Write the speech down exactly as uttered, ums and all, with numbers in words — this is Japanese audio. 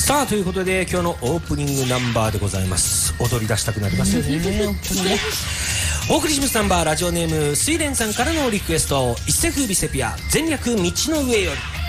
さあということで今日のオープニングナンバーでございます。踊り出したくなりますよね本当にね。お送りしますナンバー、ラジオネーム水蓮さんからのリクエスト、一世風靡セピア全略道の上より。